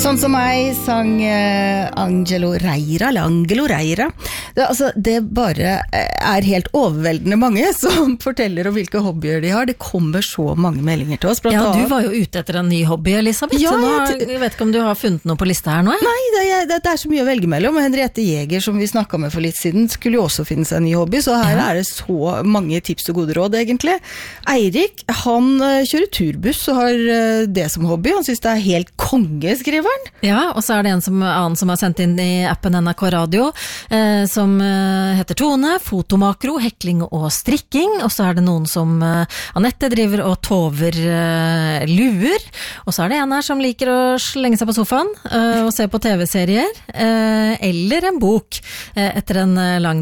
Sånn som meg sang Angelo Reira. Det bare helt overveldende mange som forteller om hvilke hobbyer de har. Det kommer så mange meldinger til oss. Ja, du var jo ute etter en ny hobby, Elisabeth. Ja, jeg vet ikke om du har funnet noe på lista her nå? Nei, det så mye å velge mellom. Henriette Jæger, som vi snakket med for litt siden, skulle jo også finne seg en ny hobby, så her det så mange tips og gode råd, egentlig. Eirik, han kjører turbuss og har det som hobby. Han synes det helt konge, skriver han. Ja, og så det en annen som har sendt inn i appen NRK Radio, som heter Tone, fotomakro, hekling og strikking, og så det noen som Annette driver og tover luer, og så det en her som liker å slenge seg på sofaen og se på TV-serier, eller en bok etter en lang